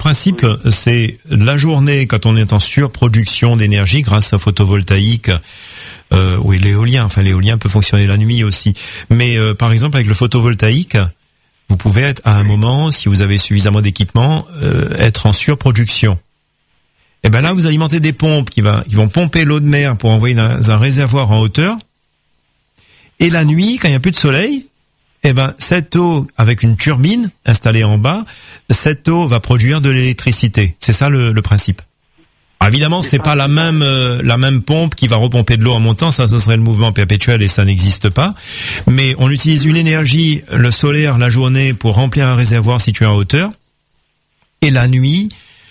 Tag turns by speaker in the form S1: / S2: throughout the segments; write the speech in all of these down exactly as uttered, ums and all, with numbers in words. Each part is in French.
S1: principe, c'est la journée quand on est en surproduction d'énergie grâce à photovoltaïque. Euh, oui, l'éolien, enfin l'éolien peut fonctionner la nuit aussi. Mais euh, par exemple avec le photovoltaïque, vous pouvez être à un moment, si vous avez suffisamment d'équipement, euh, être en surproduction. Et ben là, vous alimentez des pompes qui, va, qui vont pomper l'eau de mer pour envoyer dans un réservoir en hauteur. Et la nuit, quand il n'y a plus de soleil, eh ben cette eau, avec une turbine installée en bas, cette eau va produire de l'électricité. C'est ça le, le principe. Alors évidemment, c'est pas la même euh, la même pompe qui va repomper de l'eau en montant. Ça, ce serait le mouvement perpétuel et ça n'existe pas. Mais on utilise une énergie, le solaire, la journée, pour remplir un réservoir situé en hauteur. Et la nuit,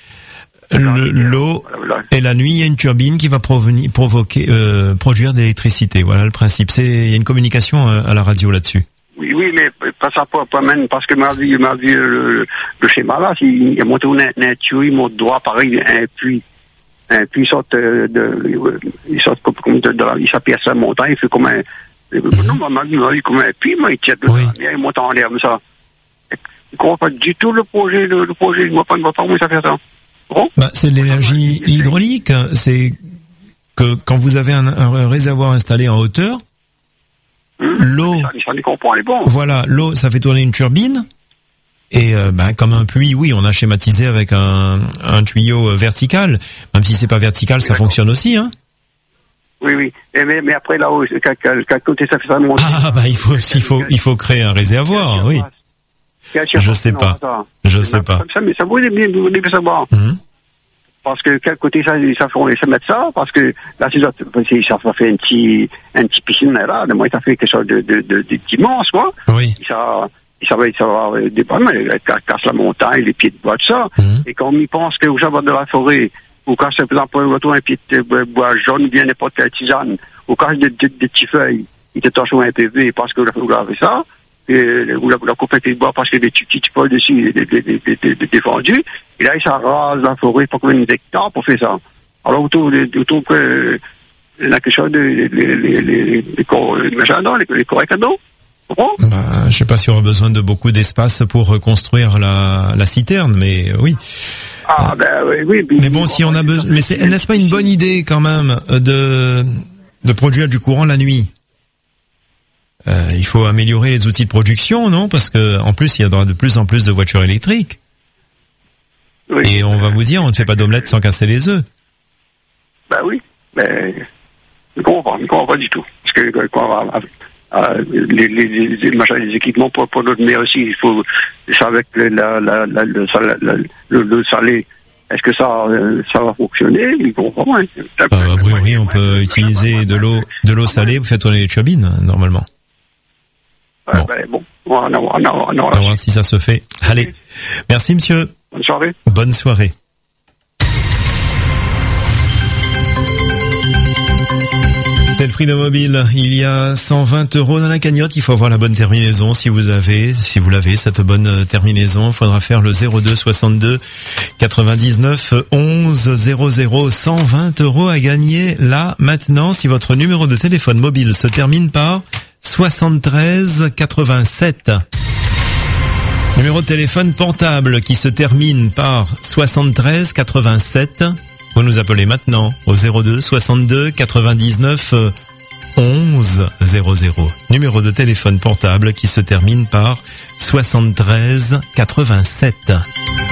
S1: le, l'eau et la nuit, il y a une turbine qui va provenir, provoquer, euh, produire de l'électricité. Voilà le principe. C'est il y a une communication à, à la radio là-dessus.
S2: Oui, oui, mais pas ça pas, pas même parce que ma vie, ma vie, le, le schéma là, il y a monté un tuyau, il monte droit, pareil, un puits. Un puits sort de, de, il sort comme, comme de, de la, il s'appuie sur la montagne, il fait comme un, mm-hmm. non, ma vie, ma vie, comme un puits, moi, il tire de oui. ça, il monte en l'air, comme ça. Il comprend pas du tout le projet, le, le projet, il ne voit pas, il ne voit pas comment ça fait ça. Bon?
S1: Bah, c'est de l'énergie hydraulique, c'est que quand vous avez un, un réservoir installé en hauteur, mmh. l'eau,
S2: ça, ça comprend, elle est bon.
S1: Voilà, l'eau, ça fait tourner une turbine. Et euh, ben comme un puits, oui, on a schématisé avec un, un tuyau euh, vertical. Même si c'est pas vertical, oui, ça d'accord. fonctionne aussi, hein.
S2: Oui, oui. Et mais, mais après là-haut, quel, quel, quel côté ça fait ça monter?
S1: Ah bah il faut, il faut, il faut créer un réservoir, oui. Je sais pas. Je sais pas.
S2: Ça, mais ça vous bien, vous devez savoir. Mm-hmm. Parce que quel côté ça, ça fait, on laisse mettre ça, parce que là, c'est ça, ça fait un petit, un petit piscine là, de moi, ça fait quelque chose de, de, de, de d'immense, quoi.
S1: Oui.
S2: Ça, ça va, ça va avoir des problèmes, elle casse la montagne, les pieds de bois, tout ça. Mm-hmm. Et quand on y pense que vous avez de la forêt, ou quand c'est, par exemple, un pied de bois jaune, ou bien n'importe quelle tisane, ou quand des, des, des petits feuilles, il te torche un P V parce que vous avez ça, et vous la, vous la coupez avec les bois parce que des petits, petits poils dessus, des, des, des, des, des, défendus, et là, ça rase la forêt pour combien d'hectares pour faire ça. Alors, autour, autour que, il y a quelque chose de, les, les, les, les, les, cor- les, les, les corrects à dos. Bon.
S1: Bah, je sais pas si on aura besoin de beaucoup d'espace pour reconstruire la, la citerne, mais oui.
S2: Ah, ah. ben oui, oui.
S1: Mais bon, si on a besoin, mais c'est, n'est-ce pas une bonne idée quand même de, de produire du courant la nuit? Euh, il faut améliorer les outils de production, non? Parce que, en plus, il y aura de plus en plus de voitures électriques. Oui. Et on va vous dire, on ne fait pas d'omelette sans casser les œufs.
S2: Ben oui, mais, je ne comprends pas, je ne comprends pas du tout. Parce que, quoi, Euh, les, les, les, les équipements pour, pour notre mer aussi, il faut ça avec le, la, la, la, le, la, le, le salé. Est-ce que ça, ça va fonctionner? Il comprend, hein.
S1: Euh, oui, oui, on peut utiliser de l'eau, de l'eau salée pour faire tourner les turbines, normalement.
S2: Ouais, bon. Ben, bon, on va, on va, on va,
S1: on va voir si ça se fait. Allez, merci monsieur.
S2: Bonne soirée.
S1: Bonne soirée. C'est le Freedom Mobile. Il y a cent vingt euros dans la cagnotte. Il faut avoir la bonne terminaison. Si vous avez, si vous l'avez, cette bonne terminaison, il faudra faire le zéro deux soixante-deux quatre-vingt-dix-neuf onze zéro zéro. cent vingt euros à gagner là, maintenant, si votre numéro de téléphone mobile se termine par soixante-treize quatre-vingt-sept. Numéro de téléphone portable qui se termine par soixante-treize quatre-vingt-sept. Vous nous appelez maintenant au zéro deux soixante-deux quatre-vingt-dix-neuf onze zéro zéro. Numéro de téléphone portable qui se termine par soixante-treize quatre-vingt-sept.